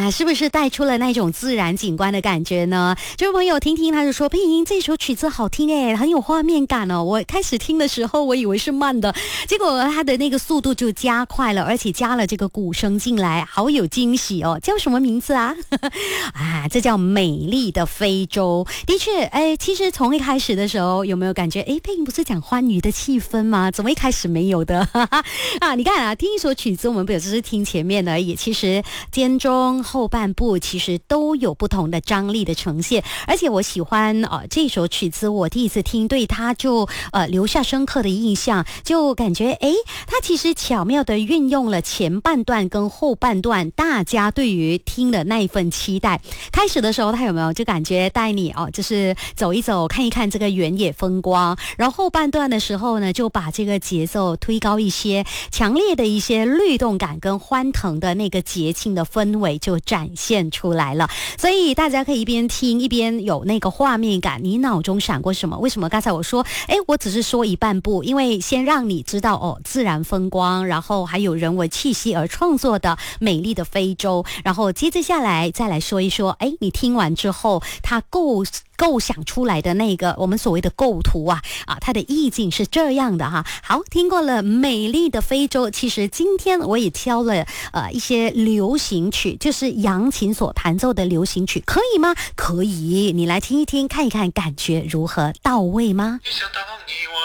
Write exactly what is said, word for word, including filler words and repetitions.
哇，是不是带出了那种自然景观的感觉呢？就是朋友听听，他就说佩莹这首曲子好听诶，很有画面感哦。我开始听的时候，我以为是慢的，结果它的那个速度就加快了，而且加了这个鼓声进来，好有惊喜哦。叫什么名字啊？啊，这叫《美丽的非洲》。的确，哎，其实从一开始的时候，有没有感觉，哎，佩莹不是讲欢愉的气氛吗？怎么一开始没有的？啊，你看啊，听一首曲子，我们不只是听前面而已，其实间中后半部其实都有不同的张力的呈现。而且我喜欢呃这首曲子，我第一次听，对它就呃留下深刻的印象，就感觉哎，它其实巧妙的运用了前半段跟后半段大家对于听的那一份期待。开始的时候，它有没有就感觉带你哦，就是走一走，看一看这个原野风光，然后后半段的时候呢，就把这个节奏推高一些，强烈的一些律动感跟欢腾的那个节庆的氛围就展现出来了。所以大家可以一边听一边有那个画面感，你脑中闪过什么？为什么刚才我说诶我只是说一半部，因为先让你知道哦自然风光，然后还有人文气息而创作的美丽的非洲，然后接着下来再来说一说诶你听完之后它构构想出来的那个我们所谓的构图啊啊，它的意境是这样的哈。好，听过了美丽的非洲，其实今天我也挑了呃一些流行曲，就是扬琴所弹奏的流行曲，可以吗？可以，你来听一听，看一看感觉如何，到位吗？ 一想到你我